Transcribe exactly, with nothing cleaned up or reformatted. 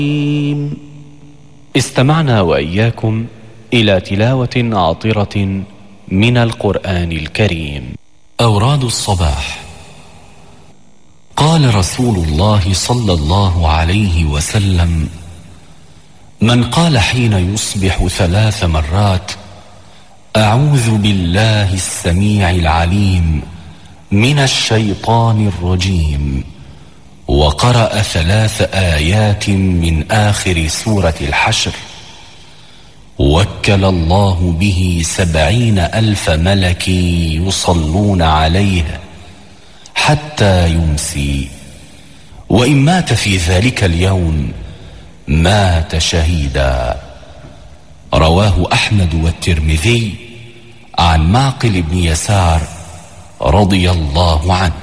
استمعنا وإياكم إلى تلاوة عطرة من القرآن الكريم. أوراد الصباح. قال رسول الله صلى الله عليه وسلم: من قال حين يصبح ثلاث مرات: أعوذ بالله السميع العليم من الشيطان الرجيم، وقرأ ثلاث آيات من آخر سورة الحشر، وكل الله به سبعين ألف ملك يصلون عليه حتى يمسي، وإن مات في ذلك اليوم مات شهيدا. رواه أحمد والترمذي عن معقل بن يسار رضي الله عنه.